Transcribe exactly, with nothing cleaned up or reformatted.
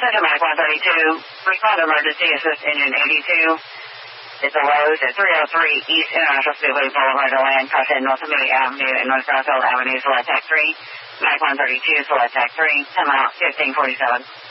Center Mac one thirty-two, respond to emergency, assist engine eighty-two. It's a Lowe's at three oh three East International Speedway Boulevard, Deland, cross head North Amelia Avenue and North Garfield Avenue, select Tech three. Mac one thirty-two, select Tech three, come out fifteen forty-seven.